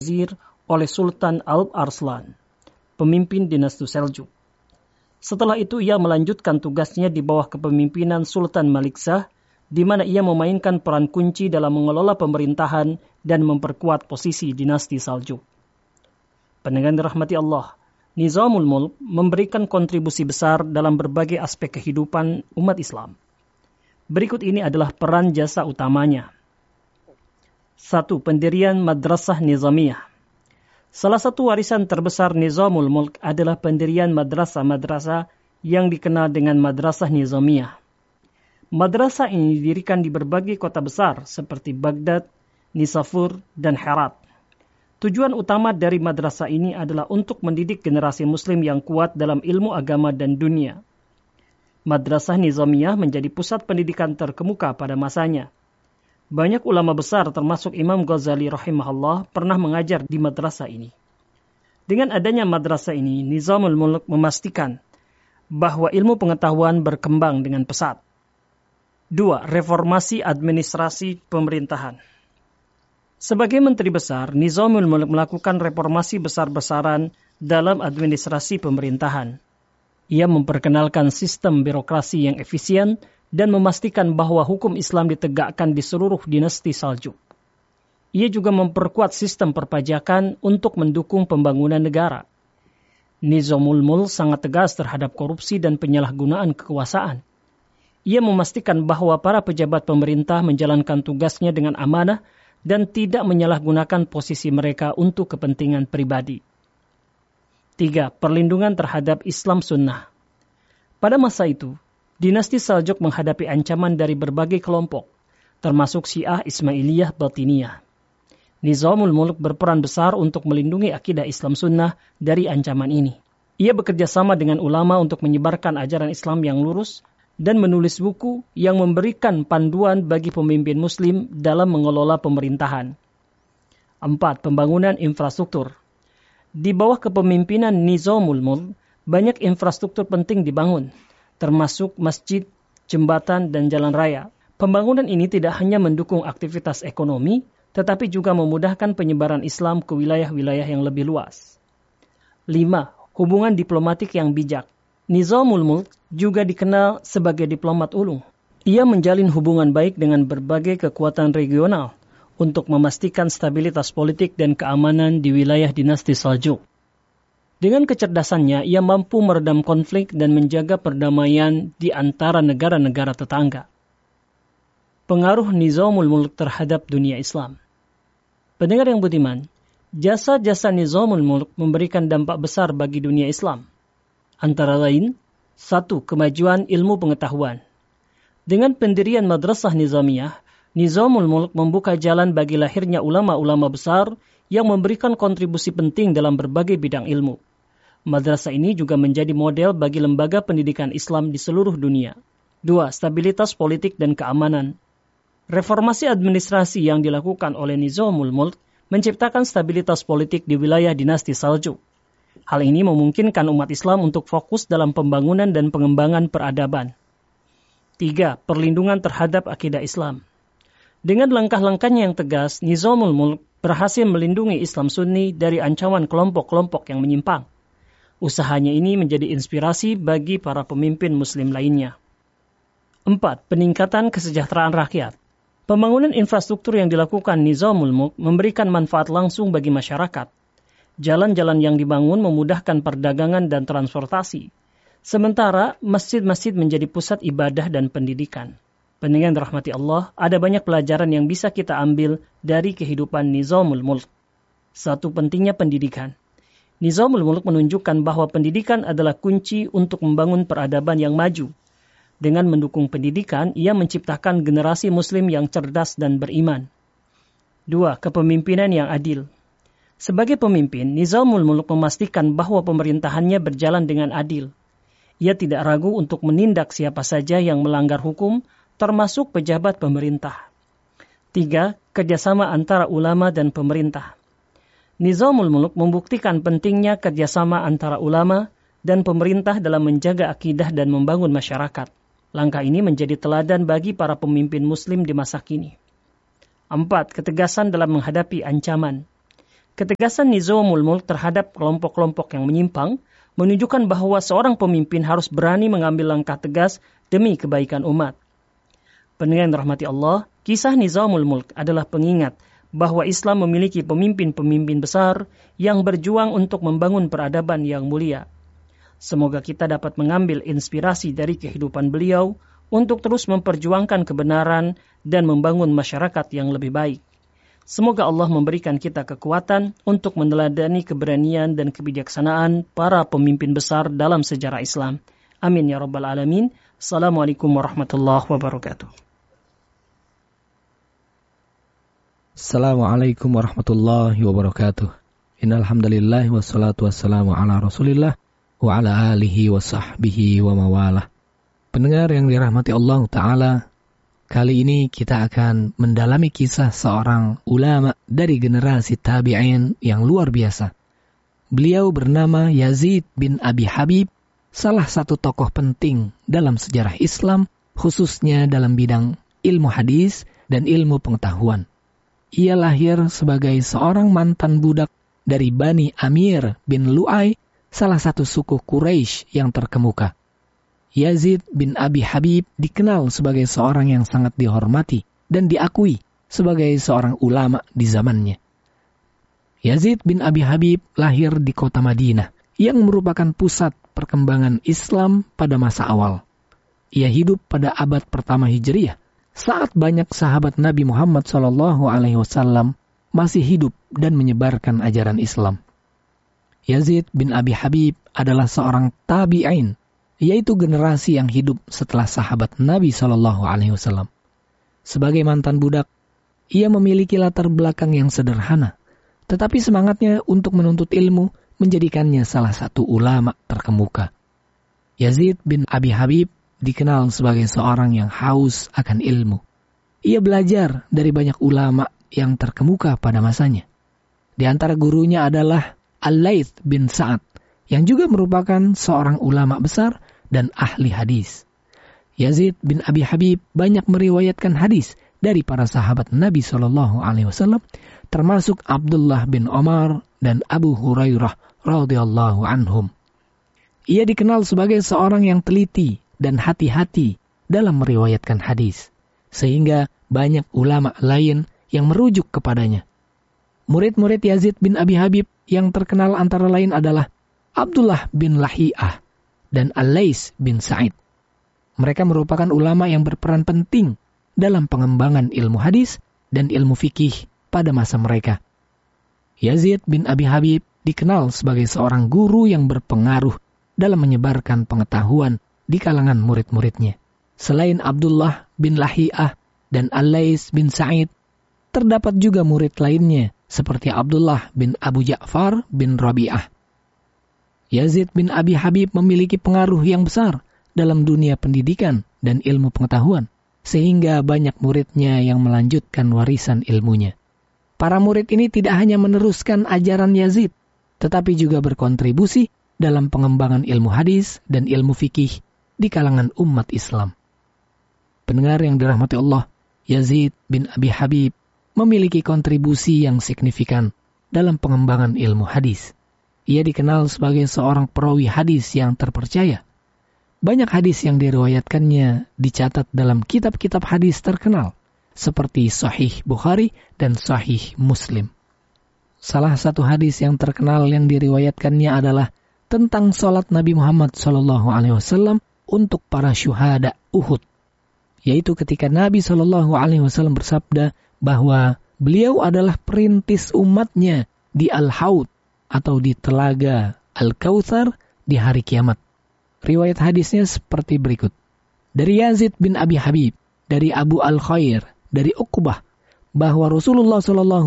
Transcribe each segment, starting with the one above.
Wazir oleh Sultan Alp Arslan, pemimpin dinasti Seljuk. Setelah itu ia melanjutkan tugasnya di bawah kepemimpinan Sultan Malik Shah, di mana ia memainkan peran kunci dalam mengelola pemerintahan dan memperkuat posisi dinasti Seljuk. Pendengar dirahmati Allah, Nizamul Mulk memberikan kontribusi besar dalam berbagai aspek kehidupan umat Islam. Berikut ini adalah peran jasa utamanya. 1. Pendirian Madrasah Nizamiyah. Salah satu warisan terbesar Nizamul Mulk adalah pendirian madrasah-madrasah yang dikenal dengan Madrasah Nizamiyah. Madrasah ini didirikan di berbagai kota besar seperti Baghdad, Nisapur, dan Herat. Tujuan utama dari madrasah ini adalah untuk mendidik generasi muslim yang kuat dalam ilmu agama dan dunia. Madrasah Nizamiyah menjadi pusat pendidikan terkemuka pada masanya. Banyak ulama besar termasuk Imam Ghazali rahimahullah pernah mengajar di madrasah ini. Dengan adanya madrasah ini, Nizamul Mulk memastikan bahwa ilmu pengetahuan berkembang dengan pesat. 2. Reformasi administrasi pemerintahan. Sebagai menteri besar, Nizamul Mulk melakukan reformasi besar-besaran dalam administrasi pemerintahan. Ia memperkenalkan sistem birokrasi yang efisien dan memastikan bahwa hukum Islam ditegakkan di seluruh dinasti Seljuk. Ia juga memperkuat sistem perpajakan untuk mendukung pembangunan negara. Nizamul Mulk sangat tegas terhadap korupsi dan penyalahgunaan kekuasaan. Ia memastikan bahwa para pejabat pemerintah menjalankan tugasnya dengan amanah dan tidak menyalahgunakan posisi mereka untuk kepentingan pribadi. 3. Perlindungan terhadap Islam Sunnah. Pada masa itu, dinasti Seljuk menghadapi ancaman dari berbagai kelompok, termasuk Syiah Ismailiyah Batiniyah. Nizamul Mulk berperan besar untuk melindungi akidah Islam Sunnah dari ancaman ini. Ia bekerja sama dengan ulama untuk menyebarkan ajaran Islam yang lurus dan menulis buku yang memberikan panduan bagi pemimpin Muslim dalam mengelola pemerintahan. 4. Pembangunan infrastruktur. Di bawah kepemimpinan Nizamul Mulk, banyak infrastruktur penting dibangun, termasuk masjid, jembatan, dan jalan raya. Pembangunan ini tidak hanya mendukung aktivitas ekonomi, tetapi juga memudahkan penyebaran Islam ke wilayah-wilayah yang lebih luas. 5. Hubungan diplomatik yang bijak. Nizamul Mulk juga dikenal sebagai diplomat ulung. Ia menjalin hubungan baik dengan berbagai kekuatan regional untuk memastikan stabilitas politik dan keamanan di wilayah dinasti Seljuk. Dengan kecerdasannya, ia mampu meredam konflik dan menjaga perdamaian di antara negara-negara tetangga. Pengaruh Nizamul Mulk terhadap dunia Islam. Pendengar yang budiman, jasa-jasa Nizamul Mulk memberikan dampak besar bagi dunia Islam. Antara lain, 1. Kemajuan ilmu pengetahuan. Dengan pendirian Madrasah Nizamiyah, Nizamul Mulk membuka jalan bagi lahirnya ulama-ulama besar yang memberikan kontribusi penting dalam berbagai bidang ilmu. Madrasah ini juga menjadi model bagi lembaga pendidikan Islam di seluruh dunia. 2. Stabilitas politik dan keamanan. Reformasi administrasi yang dilakukan oleh Nizamul Mulk menciptakan stabilitas politik di wilayah dinasti Seljuk. Hal ini memungkinkan umat Islam untuk fokus dalam pembangunan dan pengembangan peradaban. 3. Perlindungan terhadap akidah Islam. Dengan langkah-langkahnya yang tegas, Nizamul Mulk berhasil melindungi Islam Sunni dari ancaman kelompok-kelompok yang menyimpang. Usahanya ini menjadi inspirasi bagi para pemimpin Muslim lainnya. 4. Peningkatan kesejahteraan rakyat. Pembangunan infrastruktur yang dilakukan Nizamul Mulk memberikan manfaat langsung bagi masyarakat. Jalan-jalan yang dibangun memudahkan perdagangan dan transportasi. Sementara masjid-masjid menjadi pusat ibadah dan pendidikan. Pendengar dirahmati Allah, ada banyak pelajaran yang bisa kita ambil dari kehidupan Nizamul Mulk. 1. Pentingnya pendidikan. Nizamul Mulk menunjukkan bahwa pendidikan adalah kunci untuk membangun peradaban yang maju. Dengan mendukung pendidikan, ia menciptakan generasi Muslim yang cerdas dan beriman. 2. Kepemimpinan yang adil. Sebagai pemimpin, Nizamul Mulk memastikan bahwa pemerintahannya berjalan dengan adil. Ia tidak ragu untuk menindak siapa saja yang melanggar hukum, termasuk pejabat pemerintah. 3. Kerjasama antara ulama dan pemerintah. Nizamul Mulk membuktikan pentingnya kerjasama antara ulama dan pemerintah dalam menjaga akidah dan membangun masyarakat. Langkah ini menjadi teladan bagi para pemimpin Muslim di masa kini. 4. Ketegasan dalam menghadapi ancaman. Ketegasan nizamul mulk terhadap kelompok-kelompok yang menyimpang menunjukkan bahwa seorang pemimpin harus berani mengambil langkah tegas demi kebaikan umat. Pendengar yang dirahmati Allah, kisah nizamul mulk adalah pengingat bahwa Islam memiliki pemimpin-pemimpin besar yang berjuang untuk membangun peradaban yang mulia. Semoga kita dapat mengambil inspirasi dari kehidupan beliau untuk terus memperjuangkan kebenaran dan membangun masyarakat yang lebih baik. Semoga Allah memberikan kita kekuatan untuk meneladani keberanian dan kebijaksanaan para pemimpin besar dalam sejarah Islam. Amin ya rabbal alamin. Assalamualaikum warahmatullahi wabarakatuh. Assalamualaikum warahmatullahi wabarakatuh. Innal hamdalillah wassalatu wassalamu ala Rasulillah wa ala alihi wa sahbihi wa mawalah. Pendengar yang dirahmati Allah Ta'ala, kali ini kita akan mendalami kisah seorang ulama dari generasi tabi'in yang luar biasa. Beliau bernama Yazid bin Abi Habib, salah satu tokoh penting dalam sejarah Islam, khususnya dalam bidang ilmu hadis dan ilmu pengetahuan. Ia lahir sebagai seorang mantan budak dari Bani Amir bin Lu'ay, salah satu suku Quraisy yang terkemuka. Yazid bin Abi Habib dikenal sebagai seorang yang sangat dihormati dan diakui sebagai seorang ulama di zamannya. Yazid bin Abi Habib lahir di kota Madinah yang merupakan pusat perkembangan Islam pada masa awal. Ia hidup pada abad pertama Hijriyah saat banyak sahabat Nabi Muhammad SAW masih hidup dan menyebarkan ajaran Islam. Yazid bin Abi Habib adalah seorang tabi'in, yaitu generasi yang hidup setelah sahabat Nabi SAW. Sebagai mantan budak, ia memiliki latar belakang yang sederhana, tetapi semangatnya untuk menuntut ilmu menjadikannya salah satu ulama terkemuka. Yazid bin Abi Habib dikenal sebagai seorang yang haus akan ilmu. Ia belajar dari banyak ulama yang terkemuka pada masanya. Di antara gurunya adalah Al-Laits bin Sa'ad, yang juga merupakan seorang ulama besar dan ahli hadis. Yazid bin Abi Habib banyak meriwayatkan hadis dari para sahabat Nabi SAW, termasuk Abdullah bin Omar dan Abu Hurairah radhiyallahu anhum. Ia dikenal sebagai seorang yang teliti dan hati-hati dalam meriwayatkan hadis, sehingga banyak ulama lain yang merujuk kepadanya. Murid-murid Yazid bin Abi Habib yang terkenal antara lain adalah Abdullah bin Lahiyah dan Al-Laits bin Sa'id. Mereka merupakan ulama yang berperan penting dalam pengembangan ilmu hadis dan ilmu fikih pada masa mereka. Yazid bin Abi Habib dikenal sebagai seorang guru yang berpengaruh dalam menyebarkan pengetahuan di kalangan murid-muridnya. Selain Abdullah bin Lahiyah dan Al-Laits bin Sa'id, terdapat juga murid lainnya seperti Abdullah bin Abu Ja'far bin Rabi'ah. Yazid bin Abi Habib memiliki pengaruh yang besar dalam dunia pendidikan dan ilmu pengetahuan, sehingga banyak muridnya yang melanjutkan warisan ilmunya. Para murid ini tidak hanya meneruskan ajaran Yazid, tetapi juga berkontribusi dalam pengembangan ilmu hadis dan ilmu fikih di kalangan umat Islam. Pendengar yang dirahmati Allah, Yazid bin Abi Habib memiliki kontribusi yang signifikan dalam pengembangan ilmu hadis. Ia dikenal sebagai seorang perawi hadis yang terpercaya. Banyak hadis yang diriwayatkannya dicatat dalam kitab-kitab hadis terkenal, seperti Sahih Bukhari dan Sahih Muslim. Salah satu hadis yang terkenal yang diriwayatkannya adalah tentang salat Nabi Muhammad SAW untuk para syuhada Uhud, yaitu ketika Nabi SAW bersabda bahwa beliau adalah perintis umatnya di Al-Haud atau di Telaga Al-Kautsar di hari kiamat. Riwayat hadisnya seperti berikut. Dari Yazid bin Abi Habib, dari Abu Al-Khair, dari Uqbah, bahwa Rasulullah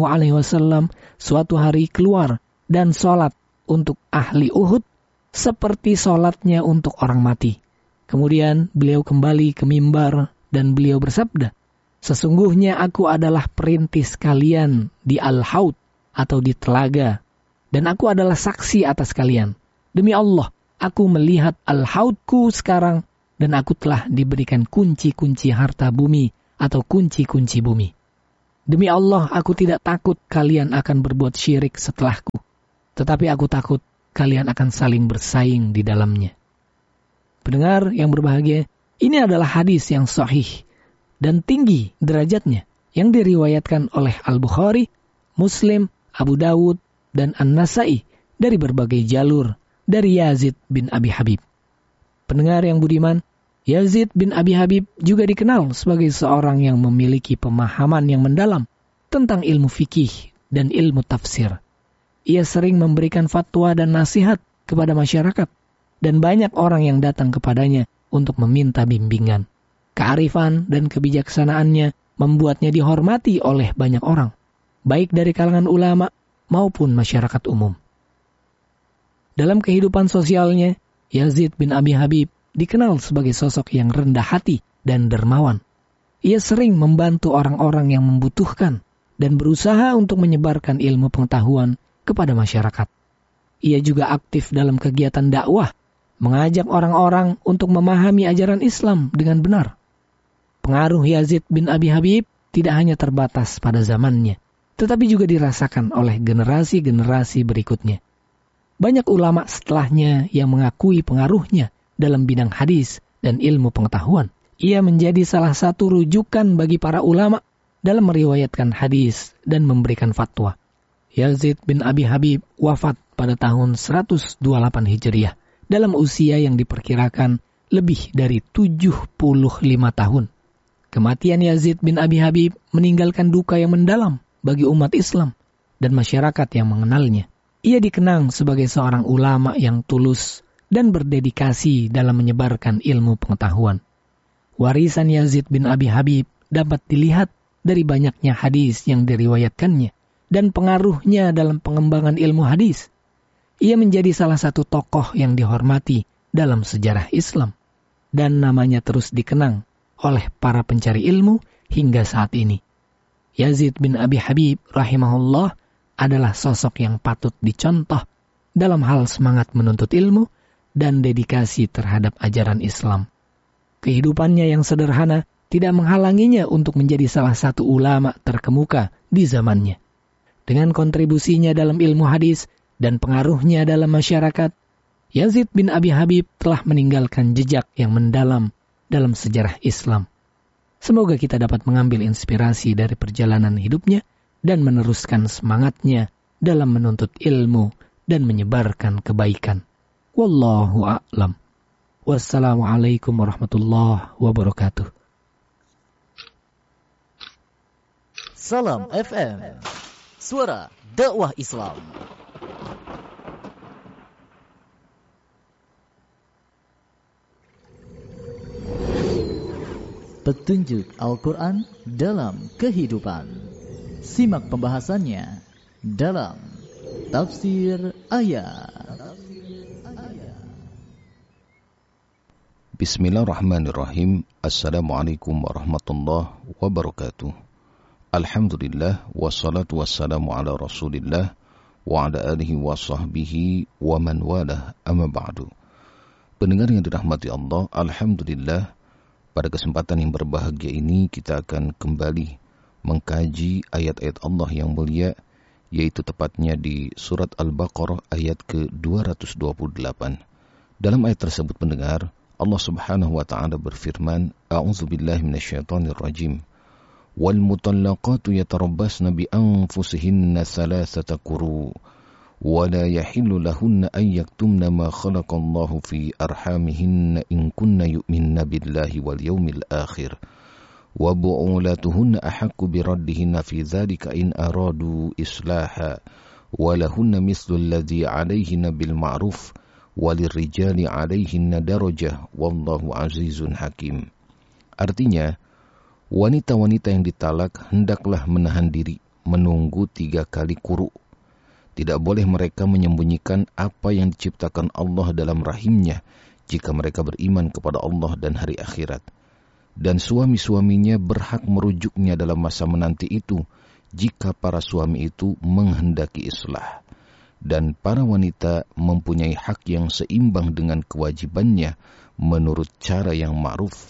SAW suatu hari keluar dan sholat untuk ahli Uhud seperti sholatnya untuk orang mati. Kemudian beliau kembali ke mimbar dan beliau bersabda, sesungguhnya aku adalah perintis kalian di Al-Haud atau di Telaga, dan aku adalah saksi atas kalian. Demi Allah, aku melihat Al-Haudku sekarang, dan aku telah diberikan kunci-kunci harta bumi atau kunci-kunci bumi. Demi Allah, aku tidak takut kalian akan berbuat syirik setelahku, tetapi aku takut kalian akan saling bersaing di dalamnya. Pendengar yang berbahagia, ini adalah hadis yang sahih dan tinggi derajatnya, yang diriwayatkan oleh Al-Bukhari, Muslim, Abu Dawud, dan An-Nasai dari berbagai jalur dari Yazid bin Abi Habib. Pendengar yang budiman, Yazid bin Abi Habib juga dikenal sebagai seorang yang memiliki pemahaman yang mendalam tentang ilmu fikih dan ilmu tafsir. Ia sering memberikan fatwa dan nasihat kepada masyarakat, dan banyak orang yang datang kepadanya untuk meminta bimbingan. Kearifan dan kebijaksanaannya membuatnya dihormati oleh banyak orang, baik dari kalangan ulama maupun masyarakat umum. Dalam kehidupan sosialnya, Yazid bin Abi Habib dikenal sebagai sosok yang rendah hati dan dermawan. Ia sering membantu orang-orang yang membutuhkan dan berusaha untuk menyebarkan ilmu pengetahuan kepada masyarakat. Ia juga aktif dalam kegiatan dakwah, mengajak orang-orang untuk memahami ajaran Islam dengan benar. Pengaruh Yazid bin Abi Habib tidak hanya terbatas pada zamannya, tetapi juga dirasakan oleh generasi-generasi berikutnya. Banyak ulama setelahnya yang mengakui pengaruhnya dalam bidang hadis dan ilmu pengetahuan. Ia menjadi salah satu rujukan bagi para ulama dalam meriwayatkan hadis dan memberikan fatwa. Yazid bin Abi Habib wafat pada tahun 128 Hijriah dalam usia yang diperkirakan lebih dari 75 tahun. Kematian Yazid bin Abi Habib meninggalkan duka yang mendalam bagi umat Islam dan masyarakat yang mengenalnya. Ia dikenang sebagai seorang ulama yang tulus dan berdedikasi dalam menyebarkan ilmu pengetahuan. Warisan Yazid bin Abi Habib dapat dilihat dari banyaknya hadis yang diriwayatkannya dan pengaruhnya dalam pengembangan ilmu hadis. Ia menjadi salah satu tokoh yang dihormati dalam sejarah Islam, dan namanya terus dikenang oleh para pencari ilmu hingga saat ini. Yazid bin Abi Habib rahimahullah adalah sosok yang patut dicontoh dalam hal semangat menuntut ilmu dan dedikasi terhadap ajaran Islam. Kehidupannya yang sederhana tidak menghalanginya untuk menjadi salah satu ulama terkemuka di zamannya. Dengan kontribusinya dalam ilmu hadis dan pengaruhnya dalam masyarakat, Yazid bin Abi Habib telah meninggalkan jejak yang mendalam dalam sejarah Islam. Semoga kita dapat mengambil inspirasi dari perjalanan hidupnya dan meneruskan semangatnya dalam menuntut ilmu dan menyebarkan kebaikan. Wallahu a'lam. Wassalamualaikum warahmatullahi wabarakatuh. Salam FM, suara dakwah Islam. Petunjuk Al-Quran dalam kehidupan. Simak pembahasannya dalam Tafsir Ayat. Bismillahirrahmanirrahim. Assalamualaikum warahmatullahi wabarakatuh. Alhamdulillah, wassalatu wassalamu ala rasulillah wa ala alihi wa sahbihi wa man walah, amma ba'du. Pendengar yang dirahmati Allah, Alhamdulillah, pada kesempatan yang berbahagia ini kita akan kembali mengkaji ayat-ayat Allah yang mulia, yaitu tepatnya di surat Al-Baqarah ayat ke-228. Dalam ayat tersebut, pendengar, Allah Subhanahu wa ta'ala berfirman, A'udzubillahi minasyaitonir rajim. Wal mutallaqatu yatarabbasna bi anfusihinna thalathata quru wa la yahillu lahunna an yaktumna ma khalaqallahu fi arhamihinna in kunna yu'minna billahi wal yawmil akhir. Wa bu'ulatuhunna ahaqqu bi raddihinna fi dzalika in aradu islaha wa lahunna mithlu alladhi 'alayhinna bil ma'ruf walirrijali 'alaihinna darajah wallahu azizun hakim. Artinya, wanita-wanita yang ditalak hendaklah menahan diri, menunggu 3 kali quru. Tidak boleh mereka menyembunyikan apa yang diciptakan Allah dalam rahimnya jika mereka beriman kepada Allah dan hari akhirat. Dan suami-suaminya berhak merujuknya dalam masa menanti itu jika para suami itu menghendaki islah. Dan para wanita mempunyai hak yang seimbang dengan kewajibannya menurut cara yang ma'ruf,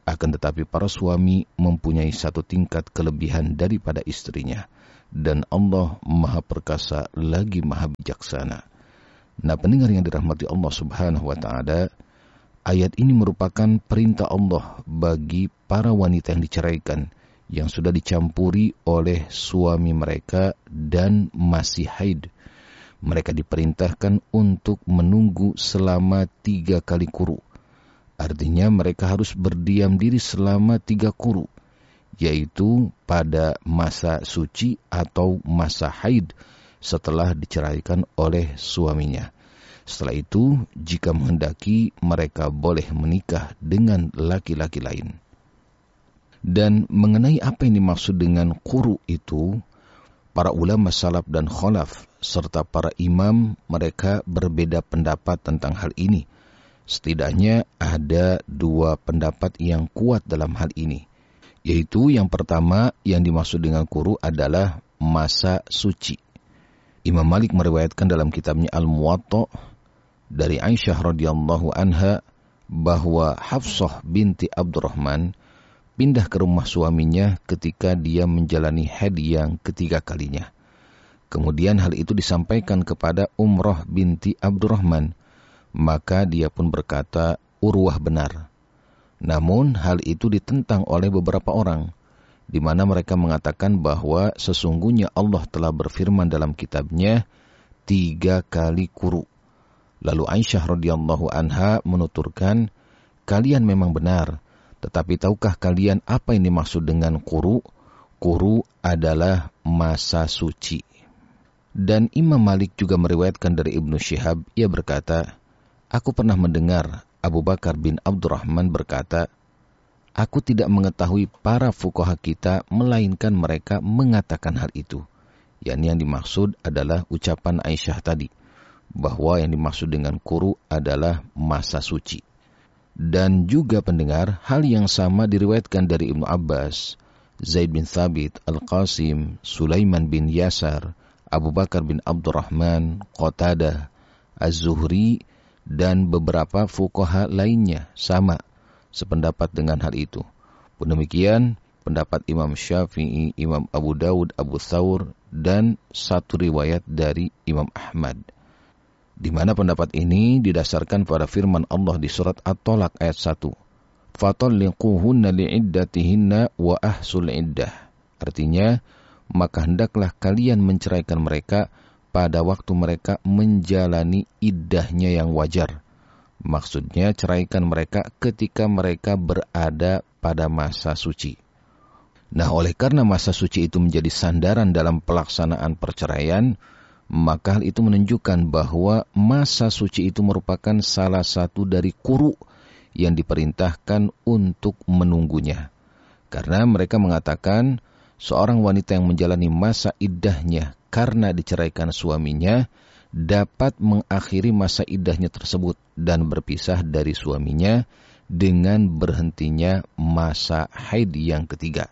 Akan tetapi para suami mempunyai satu tingkat kelebihan daripada istrinya. Dan Allah Maha Perkasa lagi Maha Bijaksana. Nah, pendengar yang dirahmati Allah Subhanahu wa Ta'ala, ayat ini merupakan perintah Allah bagi para wanita yang diceraikan, yang sudah dicampuri oleh suami mereka dan masih haid. Mereka diperintahkan untuk menunggu selama 3 kali quru. Artinya mereka harus berdiam diri selama 3 quru, yaitu pada masa suci atau masa haid setelah diceraikan oleh suaminya. Setelah itu, jika menghendaki, mereka boleh menikah dengan laki-laki lain. Dan mengenai apa yang dimaksud dengan quru itu, para ulama salaf dan khalaf serta para imam mereka berbeda pendapat tentang hal ini. Setidaknya ada 2 pendapat yang kuat dalam hal ini. Yaitu yang pertama, yang dimaksud dengan quru adalah masa suci. Imam Malik meriwayatkan dalam kitabnya Al-Muwatta dari Aisyah radhiyallahu anha bahwa Hafsah binti Abdurrahman pindah ke rumah suaminya ketika dia menjalani haid yang ketiga kalinya. Kemudian hal itu disampaikan kepada Umrah binti Abdurrahman, maka dia pun berkata, Urwah benar. Namun hal itu ditentang oleh beberapa orang, di mana mereka mengatakan bahwa sesungguhnya Allah telah berfirman dalam kitabnya 3 kali quru. Lalu Aisyah radhiyallahu anha menuturkan, kalian memang benar, tetapi tahukah kalian apa yang dimaksud dengan quru? Quru adalah masa suci. Dan Imam Malik juga meriwayatkan dari Ibnu Syihab, ia berkata, aku pernah mendengar Abu Bakar bin Abdurrahman berkata, aku tidak mengetahui para fuqaha kita, melainkan mereka mengatakan hal itu. Yakni yang dimaksud adalah ucapan Aisyah tadi, bahwa yang dimaksud dengan quru adalah masa suci. Dan juga pendengar, hal yang sama diriwayatkan dari Ibnu Abbas, Zaid bin Thabit, Al-Qasim, Sulaiman bin Yasar, Abu Bakar bin Abdurrahman, Qatadah, Az-Zuhri, dan beberapa fuqaha lainnya sama sependapat dengan hal itu. Pun demikian pendapat Imam Syafi'i, Imam Abu Dawud, Abu Thawr, dan satu riwayat dari Imam Ahmad. Di mana pendapat ini didasarkan pada firman Allah di surat At-Talaq ayat 1. Fatalliquhunna li'iddatihinna wa ahsul iddah. Artinya, maka hendaklah kalian menceraikan mereka pada waktu mereka menjalani iddahnya yang wajar. Maksudnya ceraikan mereka ketika mereka berada pada masa suci. Nah, oleh karena masa suci itu menjadi sandaran dalam pelaksanaan perceraian, maka hal itu menunjukkan bahwa masa suci itu merupakan salah satu dari quru yang diperintahkan untuk menunggunya. Karena mereka mengatakan seorang wanita yang menjalani masa iddahnya karena diceraikan suaminya dapat mengakhiri masa iddahnya tersebut dan berpisah dari suaminya dengan berhentinya masa haid yang ketiga.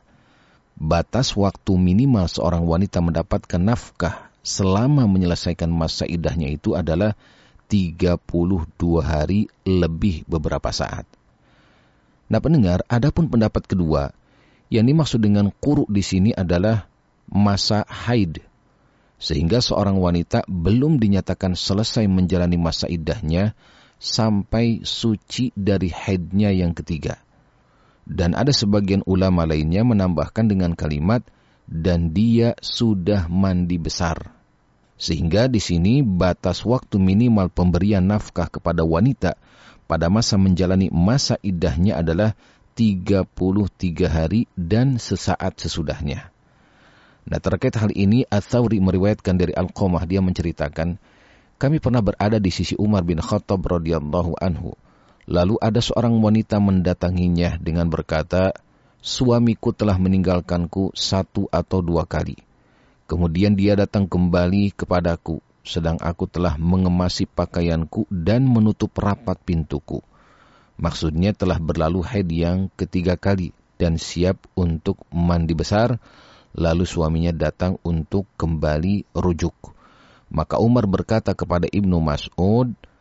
Batas waktu minimal seorang wanita mendapatkan nafkah selama menyelesaikan masa iddahnya itu adalah 32 hari lebih beberapa saat. Nah pendengar, adapun pendapat kedua, yang dimaksud dengan quru di sini adalah masa haid. Sehingga seorang wanita belum dinyatakan selesai menjalani masa iddahnya sampai suci dari haidnya yang ketiga. Dan ada sebagian ulama lainnya menambahkan dengan kalimat, dan dia sudah mandi besar. Sehingga di sini batas waktu minimal pemberian nafkah kepada wanita pada masa menjalani masa iddahnya adalah 33 hari dan sesaat sesudahnya. Nah, terkait hal ini, Ats-Tsawri meriwayatkan dari Al-Qamah, dia menceritakan, kami pernah berada di sisi Umar bin Khattab radhiyallahu anhu. Lalu ada seorang wanita mendatanginya dengan berkata, suamiku telah meninggalkanku 1 atau 2 kali. Kemudian dia datang kembali kepadaku, sedang aku telah mengemasi pakaianku dan menutup rapat pintuku. Maksudnya telah berlalu haid yang ketiga kali dan siap untuk mandi besar. Lalu suaminya datang untuk kembali rujuk. Maka Umar berkata kepada Ibnu Mas'ud,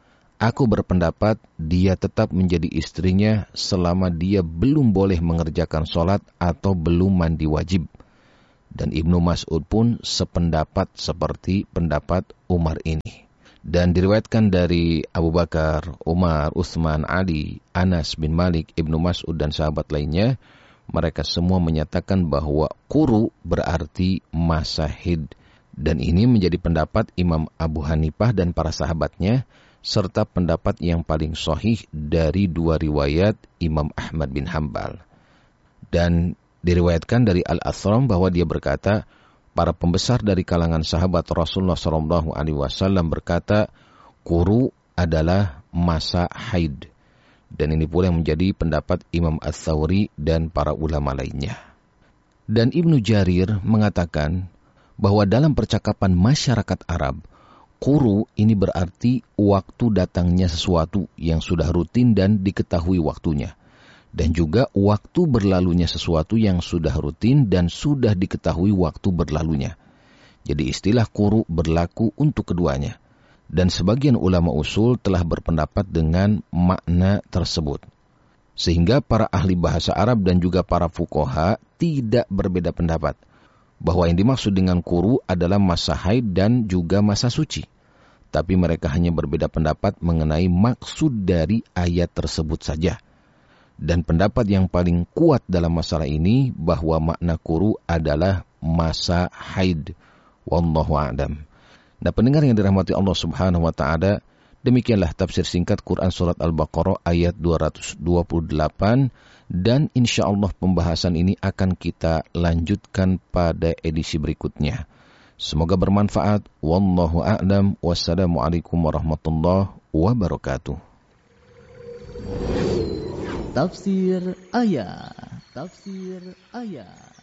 aku berpendapat dia tetap menjadi istrinya selama dia belum boleh mengerjakan sholat atau belum mandi wajib. Dan Ibnu Mas'ud pun sependapat seperti pendapat Umar ini. Dan diriwayatkan dari Abu Bakar, Umar, Utsman, Ali, Anas bin Malik, Ibnu Mas'ud dan sahabat lainnya, mereka semua menyatakan bahwa quru berarti masa haid. Dan ini menjadi pendapat Imam Abu Hanifah dan para sahabatnya, serta pendapat yang paling sahih dari dua riwayat Imam Ahmad bin Hanbal. Dan diriwayatkan dari Al-Athram bahwa dia berkata, para pembesar dari kalangan sahabat Rasulullah SAW berkata, quru adalah masa haid. Dan ini pula yang menjadi pendapat Imam Ats-Tsawri dan para ulama lainnya. Dan Ibnu Jarir mengatakan bahwa dalam percakapan masyarakat Arab, quru ini berarti waktu datangnya sesuatu yang sudah rutin dan diketahui waktunya. Dan juga waktu berlalunya sesuatu yang sudah rutin dan sudah diketahui waktu berlalunya. Jadi istilah quru berlaku untuk keduanya. Dan sebagian ulama usul telah berpendapat dengan makna tersebut. Sehingga para ahli bahasa Arab dan juga para fuqaha tidak berbeda pendapat bahwa yang dimaksud dengan quru adalah masa haid dan juga masa suci. Tapi mereka hanya berbeda pendapat mengenai maksud dari ayat tersebut saja. Dan pendapat yang paling kuat dalam masalah ini bahwa makna quru adalah masa haid. Wallahu a'lam. Nah, pendengar yang dirahmati Allah Subhanahu wa taala, demikianlah tafsir singkat Quran surat Al-Baqarah ayat 228, dan insyaallah pembahasan ini akan kita lanjutkan pada edisi berikutnya. Semoga bermanfaat. Wallahu a'lam. Wassalamualaikum warahmatullahi wabarakatuh. Tafsir ayat. Tafsir ayat.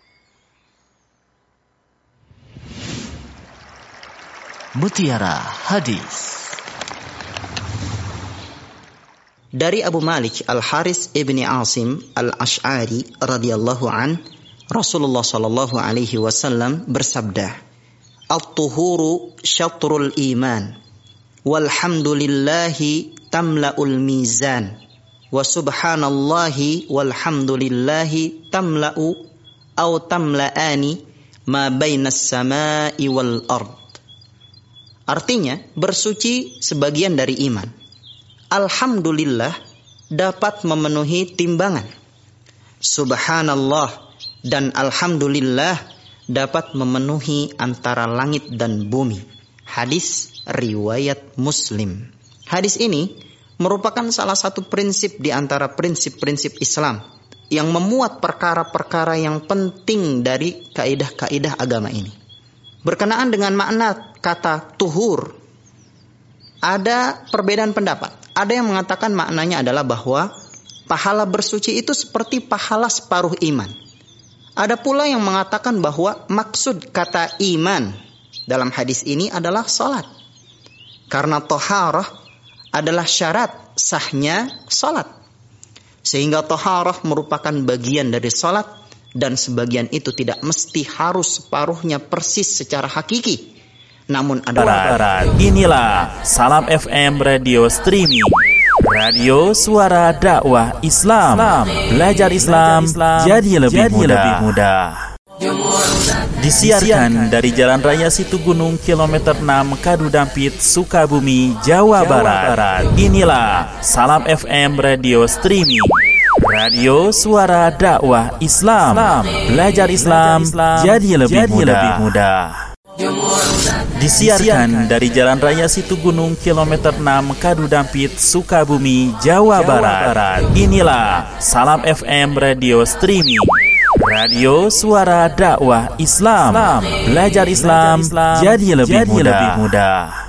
Mutiara Hadis. Dari Abu Malik Al-Haris ibni Asim Al-Ash'ari radhiyallahu an, Rasulullah sallallahu alaihi wasallam bersabda, "At-tuhuru syatrul iman, walhamdulillahi tamla'ul mizan, wa subhanallahi walhamdulillahi tamla'u aw tamla'ani ma bainas sama'i wal ard." Artinya, bersuci sebagian dari iman. Alhamdulillah dapat memenuhi timbangan. Subhanallah dan alhamdulillah dapat memenuhi antara langit dan bumi. Hadis riwayat Muslim. Hadis ini merupakan salah satu prinsip di antara prinsip-prinsip Islam yang memuat perkara-perkara yang penting dari kaidah-kaidah agama ini. Berkenaan dengan makna kata tuhur, ada perbedaan pendapat. Ada yang mengatakan maknanya adalah bahwa pahala bersuci itu seperti pahala separuh iman. Ada pula yang mengatakan bahwa maksud kata iman dalam hadis ini adalah salat. Karena toharah adalah syarat sahnya salat. Sehingga toharah merupakan bagian dari salat, dan sebagian itu tidak mesti harus separuhnya persis secara hakiki. Namun ada inilah Salam FM Radio Streaming, radio suara dakwah Islam. Belajar Islam jadi lebih mudah. Disiarkan dari Jalan Raya Situgunung kilometer 6 Kadudampit, Sukabumi, Jawa Barat. Inilah Salam FM Radio Streaming, radio suara dakwah Islam. Belajar Islam jadi lebih mudah. Disiarkan dari Jalan Raya Situgunung kilometer 6 Kadudampit, Sukabumi, Jawa Barat. Inilah Salam FM Radio Streaming, radio suara dakwah Islam. Belajar Islam jadi lebih mudah.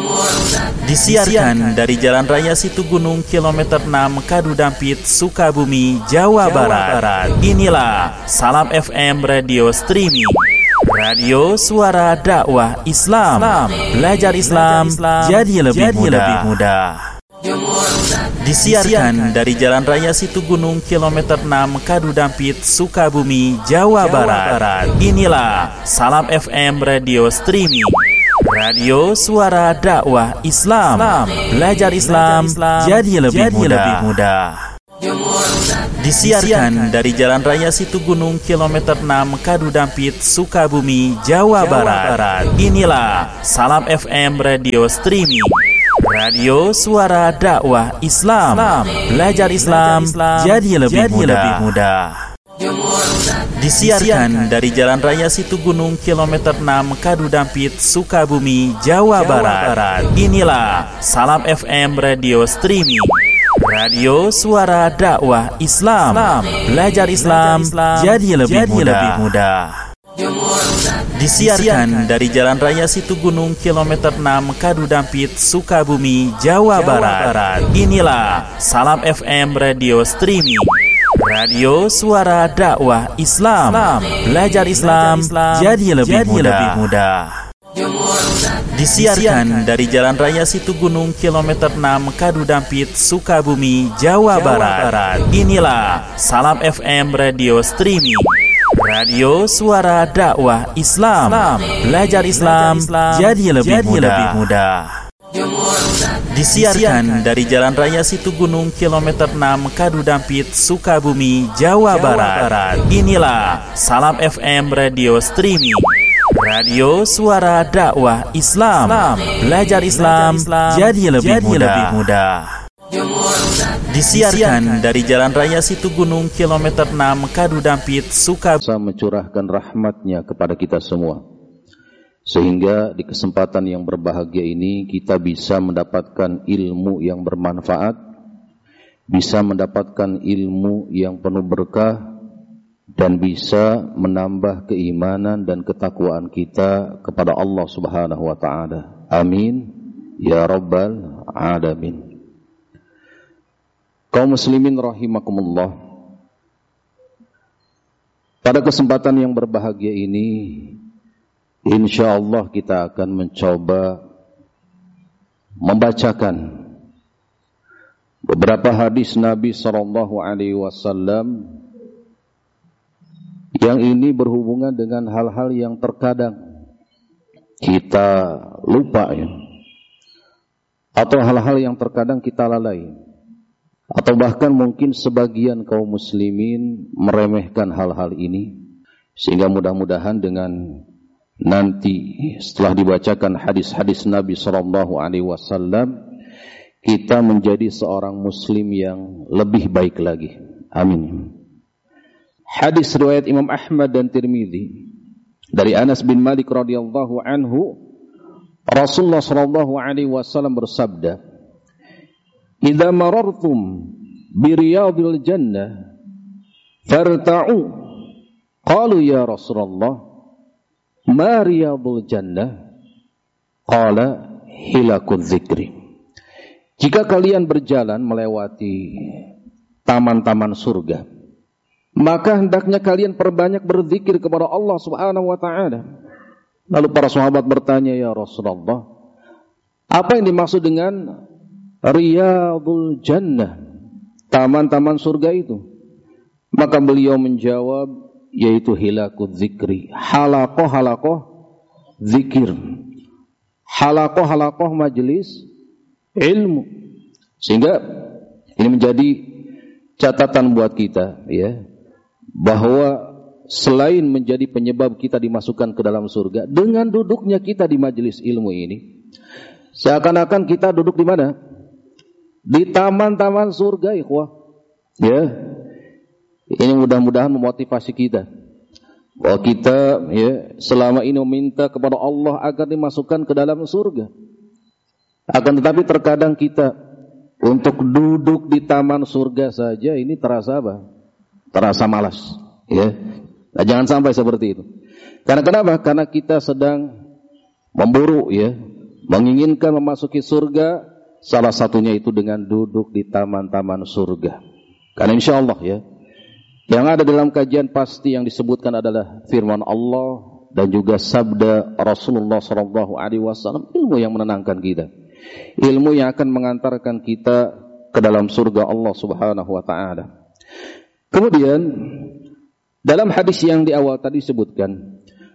Disiarkan dari Jalan Raya Situgunung kilometer 6 Kadudampit, Sukabumi, Jawa Barat. Inilah Salam FM Radio Streaming, radio suara dakwah Islam. Belajar Islam jadi lebih mudah. Disiarkan dari Jalan Raya Situgunung kilometer 6 Kadudampit, Sukabumi, Jawa Barat. Inilah Salam FM Radio Streaming, Radio Suara Dakwah Islam. Belajar Islam jadi lebih mudah. Disiarkan dari Jalan Raya Situgunung kilometer 6 Kadudampit, Sukabumi, Jawa Barat. Inilah Salam FM Radio Streaming. Radio Suara Dakwah Islam. Belajar Islam jadi lebih mudah. Disiarkan dari Jalan Raya Situgunung kilometer 6 Kadudampit, Sukabumi, Jawa Barat. Inilah Salam FM Radio Streaming. Radio Suara Dakwah Islam. Belajar Islam jadi lebih mudah. Disiarkan dari Jalan Raya Situgunung kilometer 6 Kadudampit, Sukabumi, Jawa Barat. Inilah Salam FM Radio Streaming. Radio Suara Dakwah Islam. Belajar Islam jadi lebih mudah. Disiarkan dari Jalan Raya Situgunung kilometer 6 Kadudampit, Sukabumi, Jawa Barat. Inilah Salam FM Radio Streaming. Radio Suara Dakwah Islam. Belajar Islam jadi lebih mudah. Disiarkan dari Jalan Raya Situgunung kilometer 6 Kadudampit, Sukabumi, Jawa Barat. Inilah Salam FM Radio Streaming. Radio Suara Dakwah Islam. Belajar Islam jadi lebih mudah. Disiarkan dari Jalan Raya Situgunung kilometer 6 Kadudampit, Sukabumi, mencurahkan rahmatnya kepada kita semua, sehingga di kesempatan yang berbahagia ini kita bisa mendapatkan ilmu yang bermanfaat, bisa mendapatkan ilmu yang penuh berkah, dan bisa menambah keimanan dan ketakwaan kita kepada Allah Subhanahu wa Ta'ala. Amin ya rabbal alamin. Kaum muslimin rahimakumullah, pada kesempatan yang berbahagia ini insyaallah kita akan mencoba membacakan beberapa hadis Nabi sallallahu alaihi wasallam yang ini berhubungan dengan hal-hal yang terkadang kita lupa ya, atau hal-hal yang terkadang kita lalai, atau bahkan mungkin sebagian kaum muslimin meremehkan hal-hal ini, sehingga mudah-mudahan dengan nanti setelah dibacakan hadis-hadis Nabi sallallahu alaihi wasallam kita menjadi seorang muslim yang lebih baik lagi. Amin. Hadis riwayat Imam Ahmad dan Tirmidzi dari Anas bin Malik radhiyallahu anhu, Rasulullah sallallahu alaihi wasallam bersabda, "Idza marartum bi riyadil jannah farta'u." Qalu ya Rasulullah, "Ma riyadul jannah?" Qala, "Hilakul dzikri." Jika kalian berjalan melewati taman-taman surga, maka hendaknya kalian perbanyak berzikir kepada Allah Subhanahu wa Ta'ala. Lalu para sahabat bertanya, "Ya Rasulullah, apa yang dimaksud dengan riyadul jannah, taman-taman surga itu?" Maka beliau menjawab, yaitu hilakul zikri, halakoh zikir, halakoh majelis ilmu. Sehingga ini menjadi catatan buat kita ya, bahwa selain menjadi penyebab kita dimasukkan ke dalam surga, dengan duduknya kita di majelis ilmu ini, seakan-akan kita duduk di mana? Di taman-taman surga, ikhwah. Ya. Ini mudah-mudahan memotivasi kita bahwa kita ya selama ini meminta kepada Allah agar dimasukkan ke dalam surga. Akan tetapi terkadang kita untuk duduk di taman surga saja ini terasa apa? Terasa malas, ya. Nah, jangan sampai seperti itu. Karena kenapa? Karena kita sedang memburu ya, menginginkan memasuki surga, salah satunya itu dengan duduk di taman-taman surga. Karena insyaallah ya, yang ada dalam kajian pasti yang disebutkan adalah firman Allah dan juga sabda Rasulullah SAW, ilmu yang menenangkan kita, ilmu yang akan mengantarkan kita ke dalam surga Allah Subhanahu wa Ta'ala. Kemudian dalam hadis yang di awal tadi disebutkan,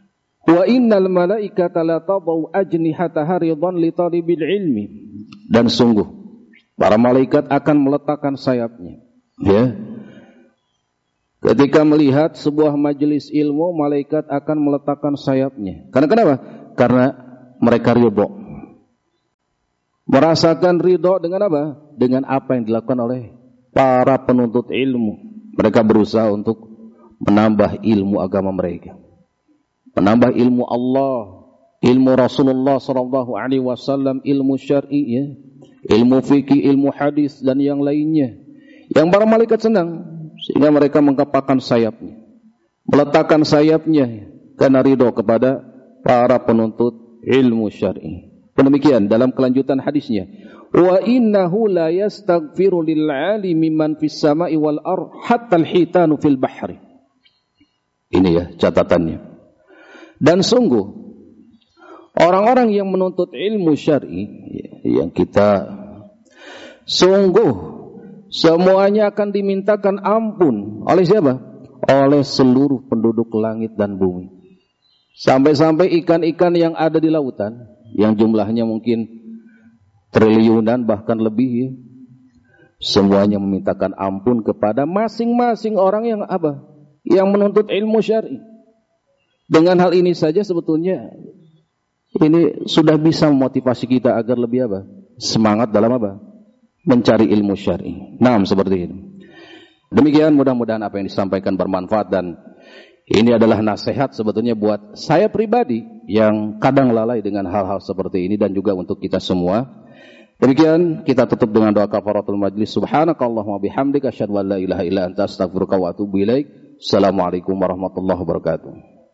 Wa innal malaikata la tadau ajnihataha ridwan li talibil ilmi. Dan sungguh para malaikat akan meletakkan sayapnya, ya. Ketika melihat sebuah majelis ilmu, malaikat akan meletakkan sayapnya. Karena kenapa? Karena mereka ridho. Merasakan ridho dengan apa? Dengan apa yang dilakukan oleh para penuntut ilmu. Mereka berusaha untuk menambah ilmu agama mereka, menambah ilmu Allah, ilmu Rasulullah SAW, ilmu syar'i, ya, ilmu fikih, ilmu hadis dan yang lainnya. Yang para malaikat senang sehingga mereka mengepakkan sayapnya, meletakkan sayapnya karena ridho kepada para penuntut ilmu syar'i. Demikian dalam kelanjutan hadisnya. Wa innahu la yastaghfiru lil 'alimi man fis sama'i wal ard hatta al-hitanu fil bahri. Ini ya catatannya. Dan sungguh orang-orang yang menuntut ilmu syar'i, yang kita sungguh semuanya akan dimintakan ampun oleh siapa? Oleh seluruh penduduk langit dan bumi. Sampai-sampai ikan-ikan yang ada di lautan, yang jumlahnya mungkin triliunan bahkan lebih, ya, semuanya memintakan ampun kepada masing-masing orang yang apa? Yang menuntut ilmu syar'i. Dengan hal ini saja sebetulnya ini sudah bisa memotivasi kita agar lebih apa? Semangat dalam apa? Mencari ilmu syar'i. Nah, seperti itu. Demikian, mudah-mudahan apa yang disampaikan bermanfaat, dan ini adalah nasihat sebetulnya buat saya pribadi yang kadang lalai dengan hal-hal seperti ini, dan juga untuk kita semua. Demikian, kita tutup dengan doa kafaratul majlis. Subhanakallahumma bihamdika asyhadu an la ilaha illa anta astaghfiruka wa atubu ilaik. Assalamualaikum warahmatullahi wabarakatuh.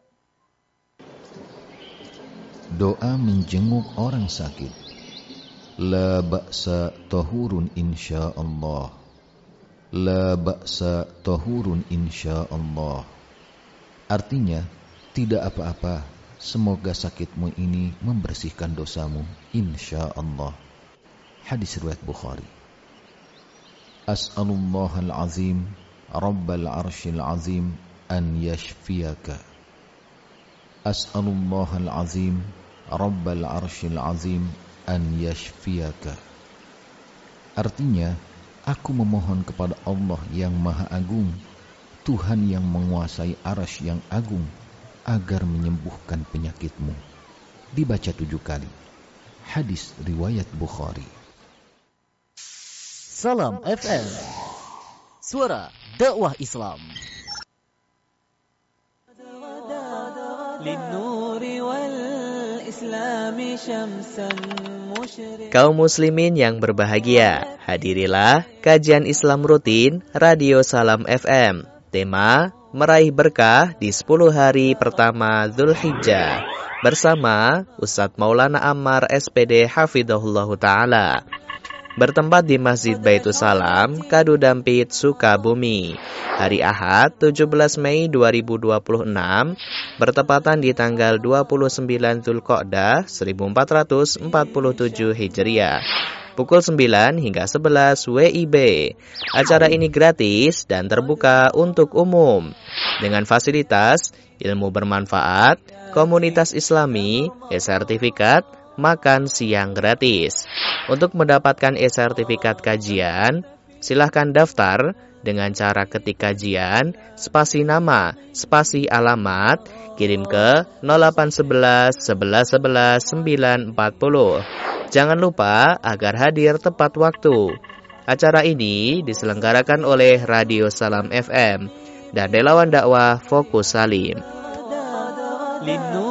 Doa menjenguk orang sakit. La ba'sa tahurun insyaallah. La ba'sa tahurun insyaallah. Artinya, tidak apa-apa, semoga sakitmu ini membersihkan dosamu, insyaallah. Hadis riwayat Bukhari. As'alullahal azim, Rabbal arshil azim, an yashfiyaka. As'alullahal azim, Rabbal arshil azim, an yashfiyaka. Artinya, aku memohon kepada Allah yang Maha Agung, Tuhan yang menguasai arsy yang agung, agar menyembuhkan penyakitmu. Dibaca 7 kali. Hadis riwayat Bukhari. Salam FM, suara dakwah Islam. Kaum muslimin yang berbahagia, hadirilah kajian Islam rutin Radio Salam FM. Tema meraih berkah di 10 hari pertama Dzulhijjah bersama Ustadz Maulana Ammar SPD Hafidhahullahu Ta'ala. Bertempat di Masjid Baitus Salam, Kadu Dampit, Sukabumi. Hari Ahad 17 Mei 2026 bertepatan di tanggal 29 Dzulqa'dah 1447 Hijriah. Pukul 9 hingga 11 WIB. Acara ini gratis dan terbuka untuk umum. Dengan fasilitas ilmu bermanfaat, komunitas Islami, e-sertifikat, makan siang gratis. Untuk mendapatkan e-sertifikat kajian, silahkan daftar dengan cara ketik kajian, spasi nama, spasi alamat, kirim ke 0811 11 11 940. Jangan lupa agar hadir tepat waktu. Acara ini diselenggarakan oleh Radio Salam FM dan relawan dakwah Fokus Salim.